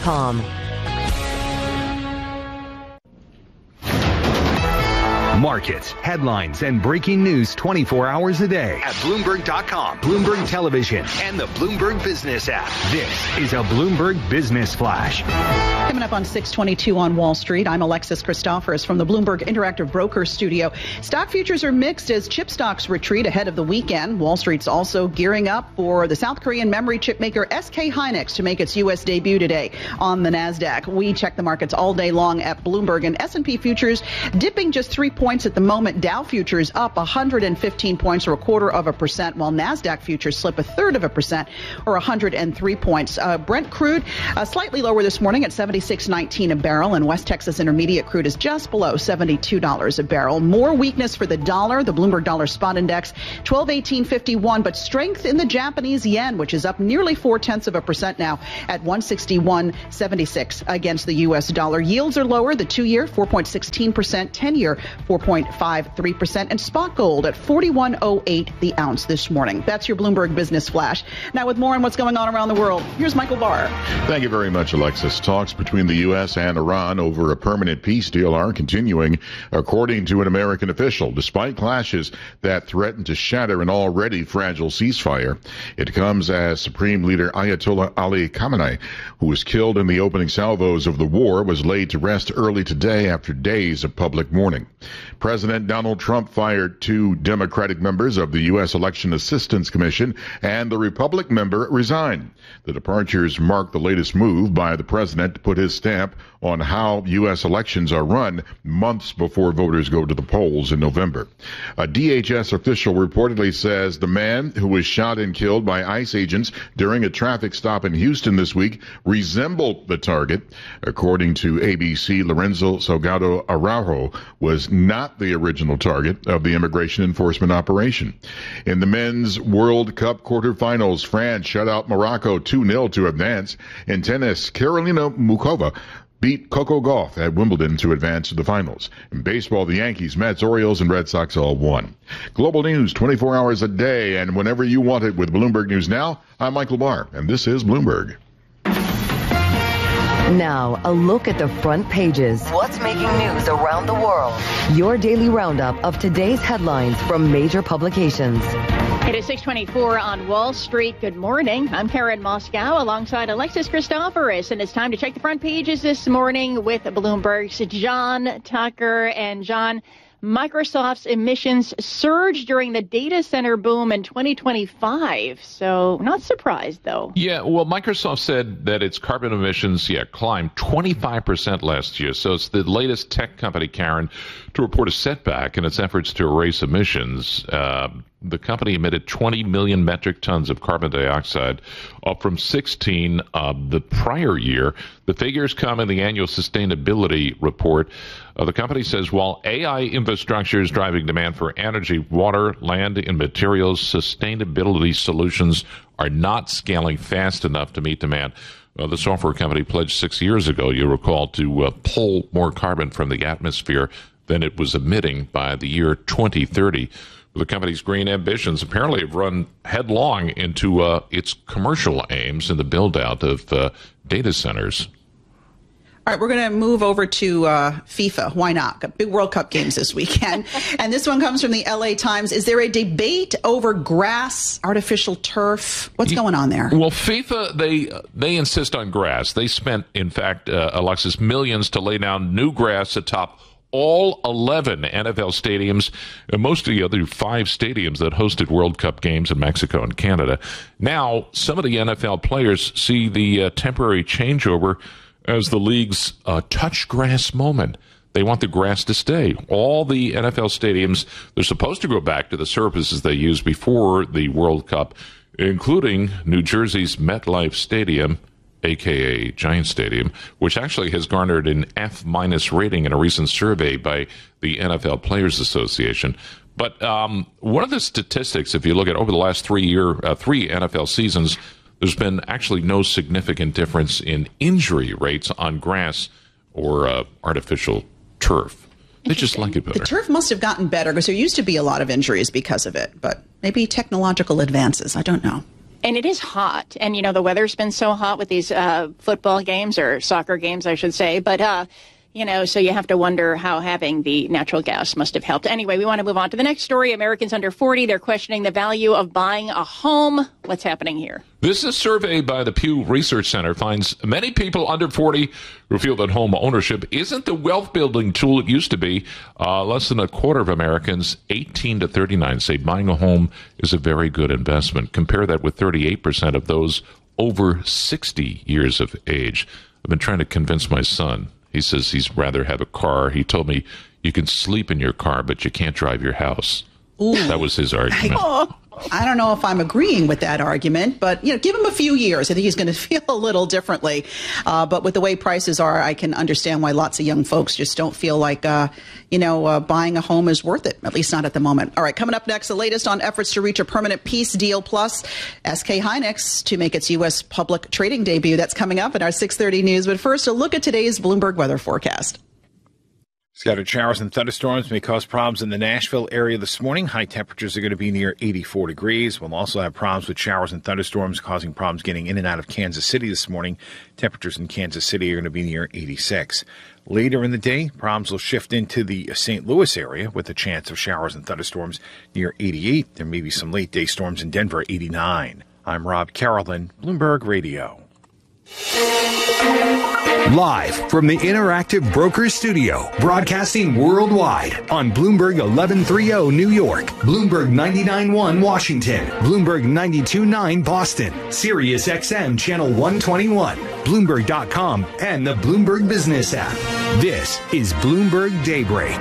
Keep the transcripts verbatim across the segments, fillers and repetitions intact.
com. Markets, headlines, and breaking news twenty-four hours a day at Bloomberg dot com, Bloomberg Television, and the Bloomberg Business app. This is a Bloomberg Business Flash. Coming up on six twenty-two on Wall Street, I'm Alexis Christoforous from the Bloomberg Interactive Broker Studio. Stock futures are mixed as chip stocks retreat ahead of the weekend. Wall Street's also gearing up for the South Korean memory chip maker S K Hynix to make its U S debut today on the NASDAQ. We check the markets all day long at Bloomberg, and S and P futures dipping just three points at the moment. Dow futures up one hundred fifteen points, or a quarter of a percent, while NASDAQ futures slip a third of a percent, or one hundred three points. Uh, Brent crude uh, slightly lower this morning at seventy-six nineteen a barrel, and West Texas Intermediate crude is just below seventy-two dollars a barrel. More weakness for the dollar. The Bloomberg Dollar Spot Index twelve eighteen fifty-one, but strength in the Japanese yen, which is up nearly four tenths of a percent now at one sixty-one seventy-six against the U S dollar. Yields are lower. The two-year four point one six percent, ten-year four point five three percent, and spot gold at forty-one oh eight the ounce this morning. That's your Bloomberg Business Flash. Now, with more on what's going on around the world, here's Michael Barr. Thank you very much, Alexis. Talks between the U S and Iran over a permanent peace deal are continuing, according to an American official, despite clashes that threaten to shatter an already fragile ceasefire. It comes as Supreme Leader Ayatollah Ali Khamenei, who was killed in the opening salvos of the war, was laid to rest early today after days of public mourning. President Donald Trump fired two Democratic members of the U S Election Assistance Commission, and the Republic member resigned. The departures mark the latest move by the president to put his stamp on how U S elections are run months before voters go to the polls in November. A D H S official reportedly says the man who was shot and killed by ICE agents during a traffic stop in Houston this week resembled the target. According to A B C, Lorenzo Salgado Araujo was not the original target of the immigration enforcement operation. In the men's World Cup quarterfinals, France shut out Morocco two nil to advance. In tennis, Karolina Muchova beat Coco Gauff at Wimbledon to advance to the finals. In baseball, the Yankees, Mets, Orioles, and Red Sox all won. Global news twenty-four hours a day and whenever you want it with Bloomberg News Now. I'm Michael Barr, and this is Bloomberg. Now, a look at the front pages. What's making news around the world? Your daily roundup of today's headlines from major publications. It is six twenty-four on Wall Street. Good morning. I'm Karen Moscow alongside Alexis Christoforous, and it's time to check the front pages this morning with Bloomberg's John Tucker. And John, Microsoft's emissions surged during the data center boom in twenty twenty-five. So not surprised, though. Yeah, well, Microsoft said that its carbon emissions, yeah, climbed twenty-five percent last year. So it's the latest tech company, Karen, to report a setback in its efforts to erase emissions. Uh, the company emitted twenty million metric tons of carbon dioxide, up from sixteen uh, the prior year. The figures come in the annual sustainability report. Uh, the company says while A I infrastructure is driving demand for energy, water, land, and materials, sustainability solutions are not scaling fast enough to meet demand. Uh, the software company pledged six years ago, you recall, to uh, pull more carbon from the atmosphere than it was emitting by the year twenty thirty. The company's green ambitions apparently have run headlong into uh, its commercial aims in the build-out of uh, data centers. All right, we're going to move over to uh, FIFA. Why not? Got big World Cup games this weekend. And this one comes from the L A Times. Is there a debate over grass, artificial turf? What's going on there? Well, FIFA, they they insist on grass. They spent, in fact, uh, Alexis, millions to lay down new grass atop all eleven N F L stadiums, and most of the other five stadiums that hosted World Cup games in Mexico and Canada. Now, some of the N F L players see the uh, temporary changeover as the league's uh, touch grass moment. They want the grass to stay. All the N F L stadiums, they're supposed to go back to the surfaces they used before the World Cup, including New Jersey's MetLife Stadium, a k a. Giant Stadium, which actually has garnered an F-minus rating in a recent survey by the N F L Players Association. But um, one of the statistics, if you look at over the last three year, uh, three N F L seasons, there's been actually no significant difference in injury rates on grass or uh, artificial turf. They just like it better. The turf must have gotten better because there used to be a lot of injuries because of it, but maybe technological advances. I don't know. And it is hot. And, you know, the weather's been so hot with these uh, football games, or soccer games, I should say. But, uh, you know, so you have to wonder how having the natural gas must have helped. Anyway, we want to move on to the next story. Americans under forty, they're questioning the value of buying a home. What's happening here? This is survey by the Pew Research Center finds many people under forty who feel that home ownership isn't the wealth building tool it used to be. Uh, less than a quarter of Americans, eighteen to thirty-nine, say buying a home is a very good investment. Compare that with thirty-eight percent of those over sixty years of age. I've been trying to convince my son. He says he'd rather have a car. He told me you can sleep in your car, but you can't drive your house. Ooh. That was his argument. I, I don't know if I'm agreeing with that argument, but, you know, give him a few years. I think he's going to feel a little differently. Uh, but with the way prices are, I can understand why lots of young folks just don't feel like, uh, you know, uh, buying a home is worth it, at least not at the moment. All right, coming up next, the latest on efforts to reach a permanent peace deal, plus S K Hynix to make its U S public trading debut. That's coming up in our six thirty news. But first, a look at today's Bloomberg weather forecast. Scattered showers and thunderstorms may cause problems in the Nashville area this morning. High temperatures are going to be near eighty-four degrees. We'll also have problems with showers and thunderstorms causing problems getting in and out of Kansas City this morning. Temperatures in Kansas City are going to be near eighty-six. Later in the day, problems will shift into the Saint Louis area with a chance of showers and thunderstorms near eighty-eight. There may be some late day storms in Denver, eighty-nine. I'm Rob Carolyn, Bloomberg Radio. Live from the Interactive Brokers Studio, broadcasting worldwide on Bloomberg eleven thirty New York, Bloomberg ninety-nine point one Washington, Bloomberg ninety-two point nine Boston, Sirius X M Channel one twenty-one, Bloomberg dot com, and the Bloomberg Business app. This is Bloomberg Daybreak.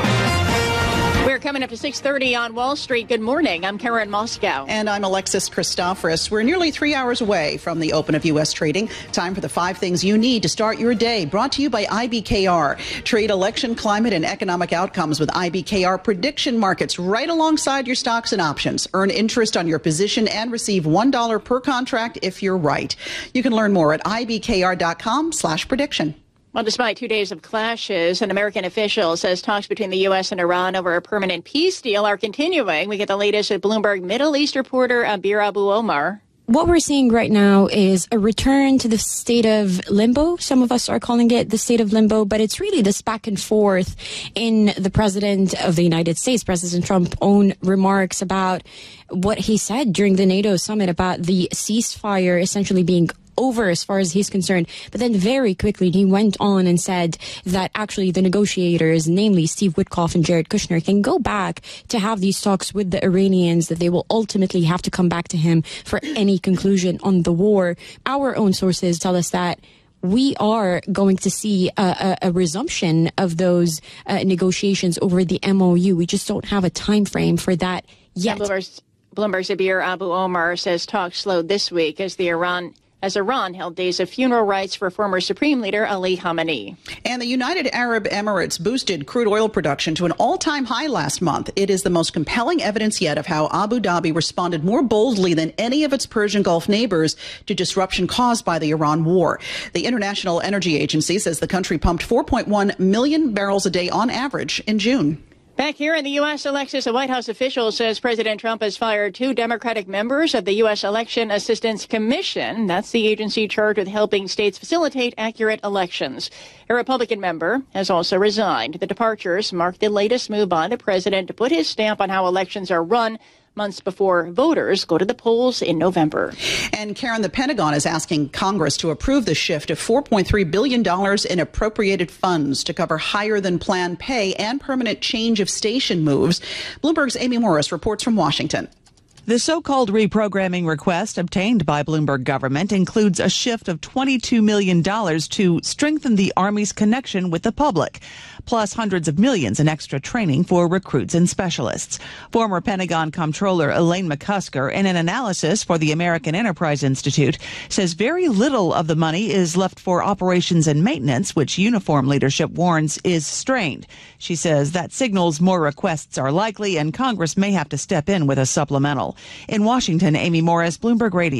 We're coming up to six thirty on Wall Street. Good morning. I'm Karen Moscow. And I'm Alexis Christoforous. We're nearly three hours away from the open of U S trading. Time for the five things you need to start your day. Brought to you by I B K R. Trade election, climate, and economic outcomes with I B K R prediction markets right alongside your stocks and options. Earn interest on your position and receive one dollar per contract if you're right. You can learn more at I B K R dot com slash prediction. Well, despite two days of clashes, an American official says talks between the U S and Iran over a permanent peace deal are continuing. We get the latest with Bloomberg Middle East reporter Abir Abu Omar. What we're seeing right now is a return to the state of limbo. Some of us are calling it the state of limbo, but it's really this back and forth in the president of the United States, President Trump's own remarks about what he said during the NATO summit about the ceasefire essentially being over as far as he's concerned. But then very quickly he went on and said that actually the negotiators, namely Steve Witkoff and Jared Kushner, can go back to have these talks with the Iranians, that they will ultimately have to come back to him for any conclusion on the war. Our own sources tell us that we are going to see a, a, a resumption of those uh, negotiations over the M O U. We just don't have a time frame for that yet. Bloomberg's, Bloomberg's Abir Abu Omar says talks slowed this week as the Iran as Iran held days of funeral rites for former Supreme Leader Ali Khamenei. And the United Arab Emirates boosted crude oil production to an all-time high last month. It is the most compelling evidence yet of how Abu Dhabi responded more boldly than any of its Persian Gulf neighbors to disruption caused by the Iran war. The International Energy Agency says the country pumped four point one million barrels a day on average in June. Back here in the U S, Alexis, a White House official says President Trump has fired two Democratic members of the U S Election Assistance Commission. That's the agency charged with helping states facilitate accurate elections. A Republican member has also resigned. The departures mark the latest move by the president to put his stamp on how elections are run months before voters go to the polls in November. And Karen, the Pentagon is asking Congress to approve the shift of four point three billion dollars in appropriated funds to cover higher than planned pay and permanent change of station moves. Bloomberg's Amy Morris reports from Washington. The so-called reprogramming request obtained by Bloomberg government includes a shift of twenty-two million dollars to strengthen the Army's connection with the public, plus hundreds of millions in extra training for recruits and specialists. Former Pentagon Comptroller Elaine McCusker, in an analysis for the American Enterprise Institute, says very little of the money is left for operations and maintenance, which uniform leadership warns is strained. She says that signals more requests are likely and Congress may have to step in with a supplemental. In Washington, Amy Morris, Bloomberg Radio.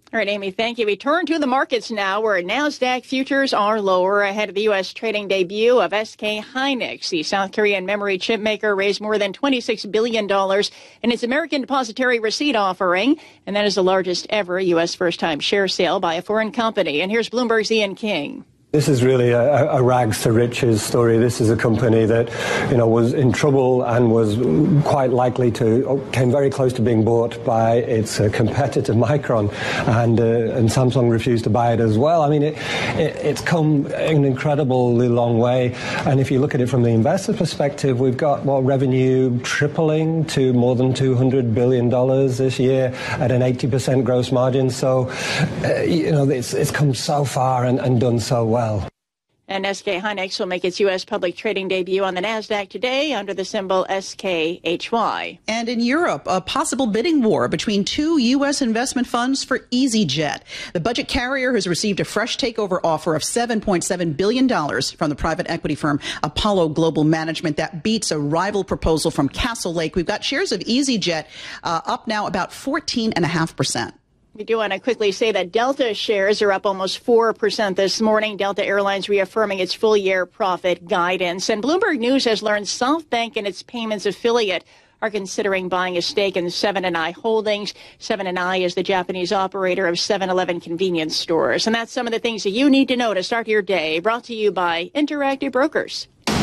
All right, Amy, thank you. We turn to the markets now, where NASDAQ futures are lower ahead of the U S trading debut of S K Hynix. The South Korean memory chip maker raised more than twenty-six billion dollars in its American Depository Receipt offering, and that is the largest ever U S first-time share sale by a foreign company. And here's Bloomberg's Ian King. This is really a, a rags to riches story. This is a company that, you know, was in trouble and was quite likely to, came very close to being bought by its uh, competitor Micron, and uh, and Samsung refused to buy it as well. I mean, it, it it's come an incredibly long way. And if you look at it from the investor perspective, we've got what revenue tripling to more than two hundred billion dollars this year at an eighty percent gross margin. So, uh, you know, it's it's come so far and, and done so well. Well. And S K Hynix will make its U S public trading debut on the NASDAQ today under the symbol S K H Y. And in Europe, a possible bidding war between two U S investment funds for EasyJet. The budget carrier has received a fresh takeover offer of seven point seven billion dollars from the private equity firm Apollo Global Management. That beats a rival proposal from Castle Lake. We've got shares of EasyJet uh, up now about fourteen point five percent. We do want to quickly say that Delta shares are up almost four percent this morning. Delta Airlines reaffirming its full-year profit guidance. And Bloomberg News has learned SoftBank and its payments affiliate are considering buying a stake in Seven and I Holdings. Seven and I is the Japanese operator of seven eleven convenience stores. And that's some of the things that you need to know to start your day. Brought to you by Interactive Brokers.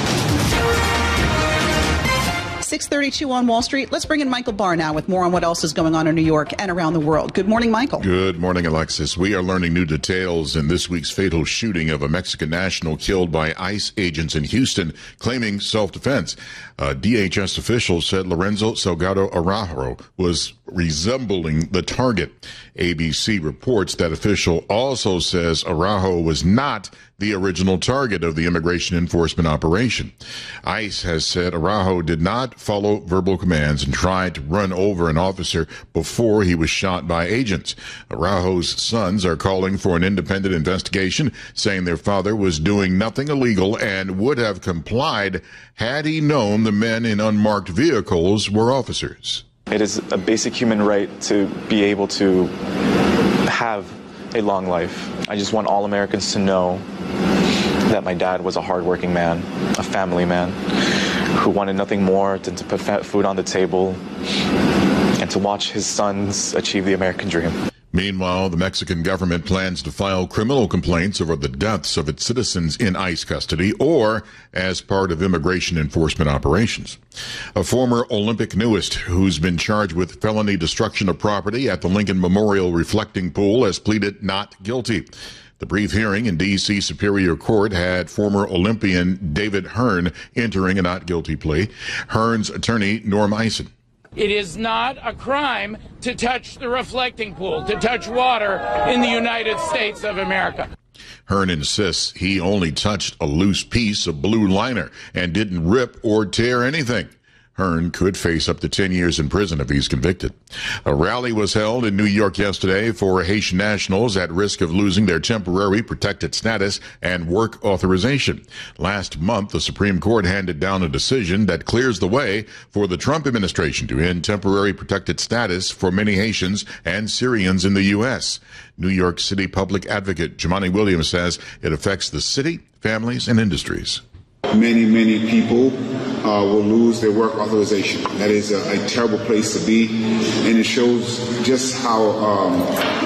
six thirty-two on Wall Street. Let's bring in Michael Barr now with more on what else is going on in New York and around the world. Good morning, Michael. Good morning, Alexis. We are learning new details in this week's fatal shooting of a Mexican national killed by ICE agents in Houston, claiming self-defense. Uh, D H S officials said Lorenzo Salgado Araujo was resembling the target. A B C reports that official also says Araujo was not the original target of the immigration enforcement operation. ICE has said Araujo did not follow verbal commands and tried to run over an officer before he was shot by agents. Araujo's sons are calling for an independent investigation, saying their father was doing nothing illegal and would have complied had he known the men in unmarked vehicles were officers. It is a basic human right to be able to have a long life. I just want all Americans to know that my dad was a hardworking man, a family man, who wanted nothing more than to put food on the table and to watch his sons achieve the American dream. Meanwhile, the Mexican government plans to file criminal complaints over the deaths of its citizens in ICE custody or as part of immigration enforcement operations. A former Olympic newist who's been charged with felony destruction of property at the Lincoln Memorial Reflecting Pool has pleaded not guilty. The brief hearing in D C Superior Court had former Olympian David Hearn entering a not guilty plea. Hearn's attorney, Norm Eisen. It is not a crime to touch the reflecting pool, to touch water in the United States of America. Hearn insists he only touched a loose piece of blue liner and didn't rip or tear anything. Hearn could face up to ten years in prison if he's convicted. A rally was held in New York yesterday for Haitian nationals at risk of losing their temporary protected status and work authorization. Last month, the Supreme Court handed down a decision that clears the way for the Trump administration to end temporary protected status for many Haitians and Syrians in the U S. New York City Public Advocate Jumaane Williams says it affects the city, families, and industries. Many, many people uh, will lose their work authorization. That is a, a terrible place to be, and it shows just how um,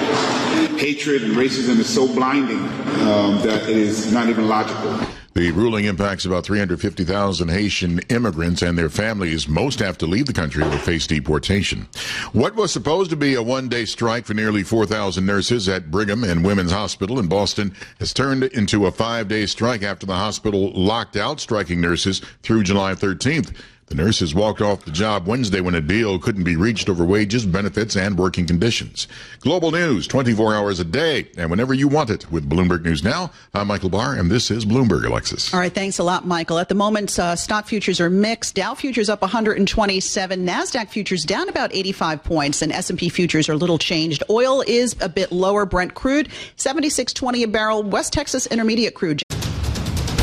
hatred and racism is so blinding um, that it is not even logical. The ruling impacts about three hundred fifty thousand Haitian immigrants and their families. Most have to leave the country or face deportation. What was supposed to be a one-day strike for nearly four thousand nurses at Brigham and Women's Hospital in Boston has turned into a five-day strike after the hospital locked out striking nurses through July thirteenth. The nurses walked off the job Wednesday when a deal couldn't be reached over wages, benefits, and working conditions. Global news, twenty-four hours a day, and whenever you want it with Bloomberg News Now. I'm Michael Barr, and this is Bloomberg, Alexis. All right, thanks a lot, Michael. At the moment, uh, stock futures are mixed. Dow futures up one hundred twenty-seven, NASDAQ futures down about eighty-five points, and S and P futures are little changed. Oil is a bit lower. Brent crude, seventy-six twenty a barrel. West Texas Intermediate crude